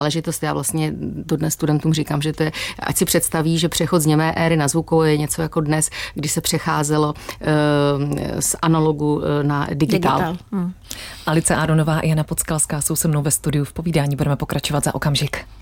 záležitost. Já vlastně dodnes studentům říkám, že to je, ať si představí, že přechod z němé éry na zvukovou je něco jako dnes, kdy se přecházelo z analogu na digitál. Alice Aronová a Jana Podskalská jsou se mnou ve studiu v povídání. Budeme pokračovat za okamžik.